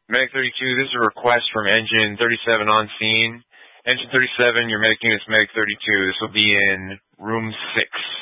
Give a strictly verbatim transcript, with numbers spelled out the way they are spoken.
Medic thirty-two, this is a request from Engine thirty-seven on scene. Engine thirty-seven, your medic unit's Medic thirty-two. This will be in room six.